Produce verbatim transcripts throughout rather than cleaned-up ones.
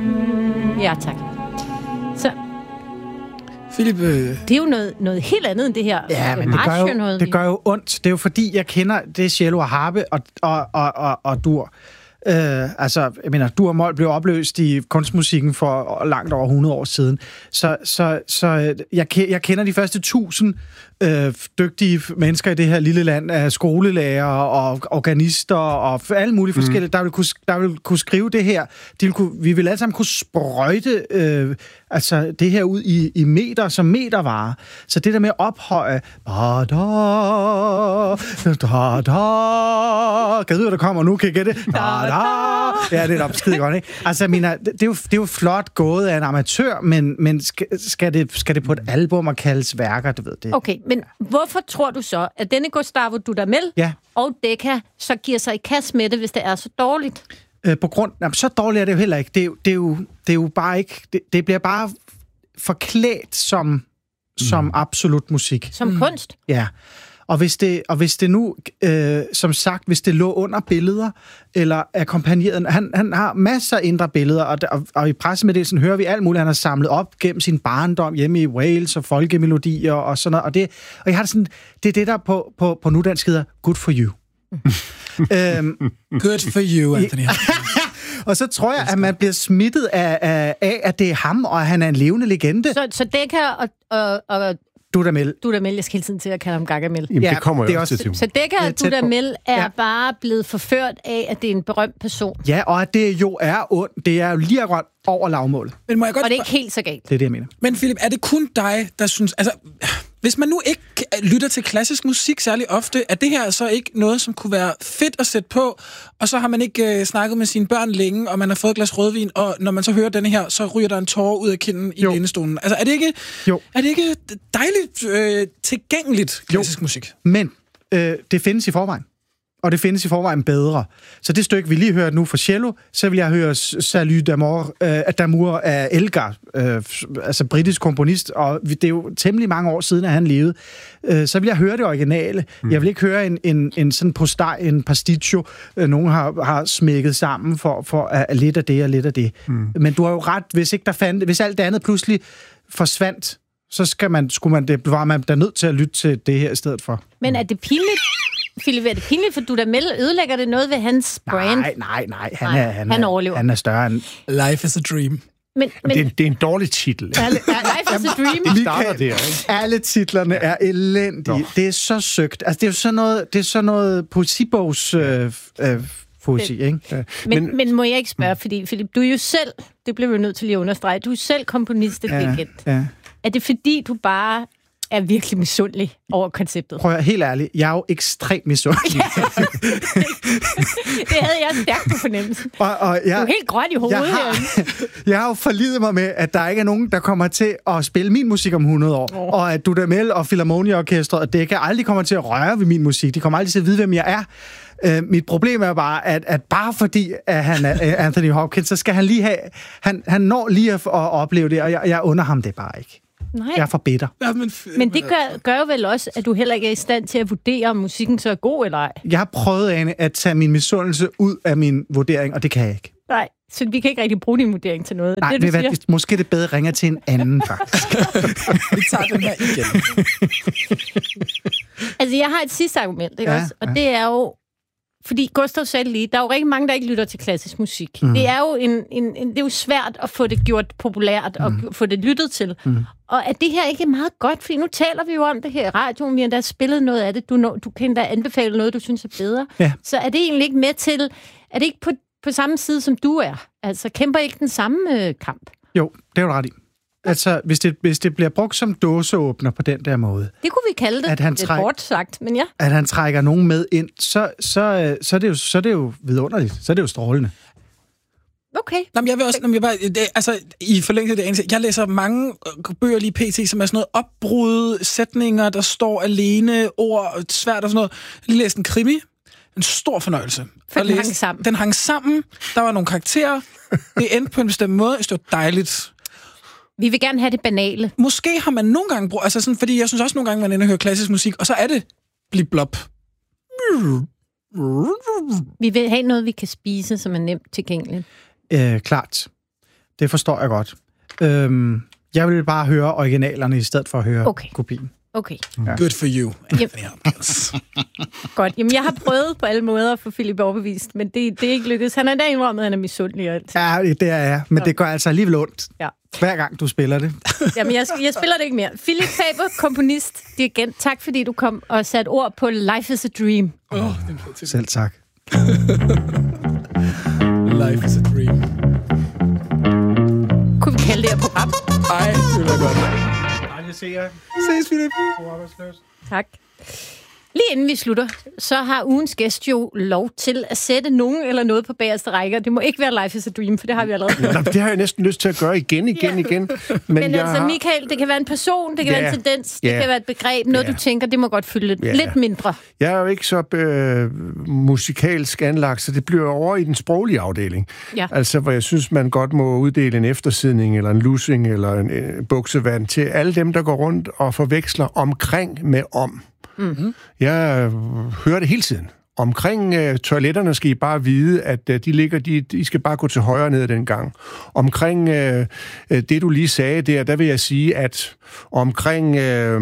Ja, tak. Så... Philip, øh... det er jo noget, noget helt andet end det her. Ja, men det gør, jo, noget, det gør jo ondt. Det er jo fordi, jeg kender det cello og harpe og, og, og, og, og dur. Øh, altså, jeg mener, dur og mol blev opløst i kunstmusikken for langt over hundrede år siden. Så, så, så jeg, jeg kender de første tusind øh, dygtige mennesker i det her lille land af skolelærer og organister og alle mulige forskellige, mm. der, vil kunne, der vil kunne skrive det her. De vil kunne, vi vil alle sammen kunne sprøjte øh, altså det her ud i, i meter som metervare. Så det der med at ophøje da, da, da, da, kan du, der kommer nu, kan I gætte det? Da, da. Ja, det er da skide godt, ikke? Altså, jeg mener, det er jo, det er jo flot gået af en amatør, men, men skal, skal, det, skal det på et album og kaldes værker, du ved det? Okay, men hvorfor tror du så, at denne Gustavo Dudamel ja. og Decca så giver sig i kast med det, hvis det er så dårligt? Øh, på grund... Jamen, så dårligt er det jo heller ikke. Det er jo, det er jo, det er jo bare ikke... Det, det bliver bare forklædt som, mm. som absolut musik. Som mm. kunst? Ja. Og hvis det, og hvis det nu, øh, som sagt, hvis det lå under billeder, eller akkompagneret, han, han har masser af indre billeder, og, og, og i pressemeddelelsen hører vi alt muligt, han har samlet op gennem sin barndom hjemme i Wales, og folkemelodier og sådan noget, og det, og jeg har det sådan, det er det, der på, på, på nudansk hedder good for you. øhm, good for you, Anthony. Og så tror jeg, at man bliver smittet af, af, af, at det er ham, og at han er en levende legende. Så, så Decca og... og, og Dudamel. Dudamel, jeg skal hele tiden til at kalde ham Gargamel. Jamen, ja, det kommer jo også til. Så Decca og Dudamel er ja. bare blevet forført af, at det er en berømt person. Ja, og at det jo er ondt. Det er jo lige akkurat over lavmålet. Men må jeg godt og det er ikke helt så galt. Det er det, jeg mener. Men Philip, er det kun dig, der synes... Altså, hvis man nu ikke lytter til klassisk musik særlig ofte, er det her så ikke noget, som kunne være fedt at sætte på, og så har man ikke øh, snakket med sine børn længe, og man har fået et glas rødvin, og når man så hører denne her, så ryger der en tårer ud af kinden i lænestolen. Altså, er det ikke, jo. Er det ikke dejligt øh, tilgængeligt klassisk jo. musik? Men øh, det findes i forvejen. Og det findes i forvejen bedre. Så det stykke, vi lige hørte nu fra cello, så vil jeg høre Salut d'Amour, øh, d'Amour af Elgar, øh, altså britisk komponist, og det er jo temmelig mange år siden, at han levede. Øh, så vil jeg høre det originale. Mm. Jeg vil ikke høre en, en, en sådan postej, en pasticcio, øh, nogen har, har smækket sammen for, for at lidt af det og lidt af det. Mm. Men du har jo ret, hvis ikke der fandt, hvis alt det andet pludselig forsvandt, så skal man, skulle man, det var man der nødt til at lytte til det her i stedet for. Men er det pinligt? Philip, er det pinligt, for Dudamel ødelægger det noget ved hans brand? Nej, nej, nej. Han, nej, er, han, han er, overlever. Han er større end... Life is a dream. Men, men... Det, er, det er en dårlig titel. Alle, Life is a dream. Det starter der, ikke? Alle titlerne er elendige. Nå. Det er så søgt. Altså, det er jo sådan noget, det er sådan noget poesibogs... Øh, øh, poesi, ikke? Men, men, men må jeg ikke spørge, fordi Philip, du er jo selv, det blev vi nødt til lige at understrege, du er selv komponist, ja, legend. Ja. Er det fordi, du bare er virkelig misundelig over konceptet? Prøv at helt ærligt, jeg er jo ekstremt misundelig. Ja. Det havde jeg stærkt på fornemmelsen. Og, og jeg, du er helt grøn i hovedet jeg har, jeg har jo forlidet mig med, at der ikke er nogen, der kommer til at spille min musik om hundrede år. Oh. Og at Dudamel og Philharmonia-orkestret, og det kan aldrig komme til at røre ved min musik. De kommer aldrig til at vide, hvem jeg er. Uh, mit problem er bare, at, at bare fordi at han er uh, Anthony Hopkins, så skal han lige have... Han, han når lige at, at opleve det, og jeg, jeg under ham det bare ikke. Nej. Jeg er for bitter. Ja, men, f- men det gør, gør jo vel også, at du heller ikke er i stand til at vurdere, om musikken så er god eller ej. Jeg har prøvet, Ane, at tage min misundelse ud af min vurdering, og det kan jeg ikke. Nej, så vi kan ikke rigtig bruge din vurdering til noget. Nej, det, det, det hvad, måske det bedre ringer til en anden, faktisk. Vi tager den her igen. Altså, jeg har et sidste argument, ikke ja, også? Og ja. det er jo... Fordi Gustav sagde lige, der er jo rigtig mange, der ikke lytter til klassisk musik. Mm. Det er jo en, en, en, det er jo svært at få det gjort populært og mm. få det lyttet til. Mm. Og er det her ikke meget godt? Fordi nu taler vi jo om det her i radioen, vi har endda spillet noget af det. Du, du kan endda anbefale noget, du synes er bedre. Ja. Så er det egentlig ikke med til... Er det ikke på, på samme side, som du er? Altså, kæmper ikke den samme øh, kamp? Jo, det er du ret i. Altså, hvis det, hvis det bliver brugt som dåseåbner på den der måde... Det kunne vi kalde det. At han det er træk, hårdt sagt, men ja. At han trækker nogen med ind, så, så, så, er, det jo, så er det jo vidunderligt. Så er det jo strålende. Okay. Nå, men jeg vil også... Nå, jeg bare, det, altså, i forlængelse af det, jeg læser mange bøger lige pt., som er sådan noget opbrud, sætninger, der står alene, ord, svært og sådan noget. Jeg lige læste en krimi. En stor fornøjelse. For den hang sammen. Den hang sammen. Der var nogle karakterer. Det endte på en bestemt måde. Det var dejligt. Vi vil gerne have det banale. Måske har man nogle gange brugt... Altså sådan, fordi jeg synes også nogle gange, man ender og hører klassisk musik, og så er det blip blop. Vi vil have noget, vi kan spise, som er nemt tilgængeligt. Øh, klart. Det forstår jeg godt. Øhm, jeg vil bare høre originalerne, i stedet for at høre okay. kopien. Okay. Ja. Good for you, Anthony Hopkins. Godt. Jamen, jeg har prøvet på alle måder at få Philip overbevist, men det, det er ikke lykkedes. Han er endda indrømmet, at han er misundelig og alt. Ja, det er jeg. Men ja. det gør altså alligevel ondt. Ja. Hver gang du spiller det. Jamen, jeg, jeg spiller det ikke mere. Philip Faber, komponist, dirigent. Tak, fordi du kom og satte ord på Life is a Dream. Oh, oh, selv tak. Life is a Dream. Kunne vi kalde det her program? Ej, det ville være godt. Ej, jeg ser. Ses, Philip. Tak. Lige inden vi slutter, så har ugens gæst jo lov til at sætte nogen eller noget på bagerste række. Det må ikke være Life is a Dream, for det har vi allerede gjort. Nej, det har jeg næsten lyst til at gøre igen, igen, ja. igen. Men, Men jeg altså, har... Michael, det kan være en person, det kan ja. være en tendens, det ja. kan være et begreb, noget ja. du tænker, det må godt fylde lidt, ja. lidt mindre. Jeg er jo ikke så øh, musikalsk anlagt, så det bliver over i den sproglige afdeling. Ja. Altså, hvor jeg synes, man godt må uddele en eftersidning, eller en lussing, eller en øh, buksevand til alle dem, der går rundt og forveksler omkring med om. Mm-hmm. Jeg øh, hører det hele tiden. Omkring øh, toiletterne skal I bare vide, at øh, de ligger, de, de skal bare gå til højre ned den gang. Omkring øh, det, du lige sagde der, der vil jeg sige, at omkring... Øh,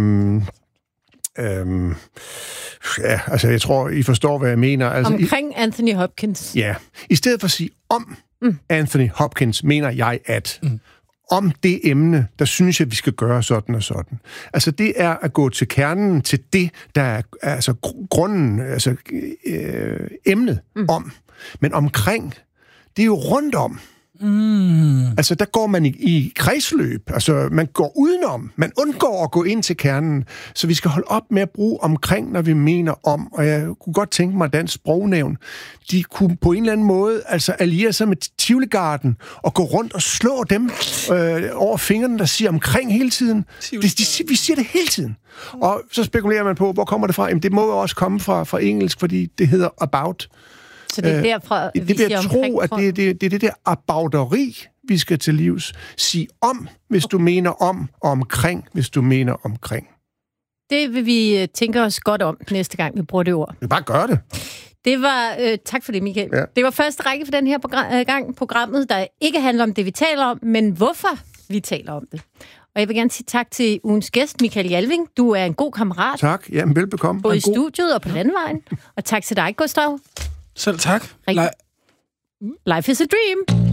øh, ja, altså jeg tror, I forstår, hvad jeg mener. Altså, omkring I, Anthony Hopkins. Ja. I stedet for at sige om mm. Anthony Hopkins, mener jeg, at... Mm. Om det emne, der synes jeg, vi skal gøre sådan og sådan. Altså, det er at gå til kernen, til det, der er altså, grunden, altså øh, emnet mm. om. Men omkring, det er jo rundt om. Mm. Altså, der går man i, i kredsløb. Altså, man går udenom. Man undgår at gå ind til kernen. Så vi skal holde op med at bruge omkring, når vi mener om. Og jeg kunne godt tænke mig, at Dansk Sprognævn, de kunne på en eller anden måde altså alliere sig med Tivoligarden og gå rundt og slå dem øh, over fingrene, der siger omkring hele tiden. De, de, vi siger det hele tiden. Og så spekulerer man på, hvor kommer det fra? Jamen, det må jo også komme fra, fra engelsk, fordi det hedder about. Så det er derfra, øh, det vil jeg tro, at det, det, det er det der abouteri, vi skal til livs. Sig om, hvis du mener om, og omkring, hvis du mener omkring. Det vil vi tænke os godt om næste gang, vi bruger det ord. Vi bare gør det. Det var, øh, tak for det, Michael. Ja. Det var første række for den her program, gang, programmet, der ikke handler om det, vi taler om, men hvorfor vi taler om det. Og jeg vil gerne sige tak til ugens gæst, Michael Jalving. Du er en god kammerat. Tak, jamen velbekomme. Både i studiet og på landvejen. Og tak til dig, Gustav. Selv tak. Life is a dream.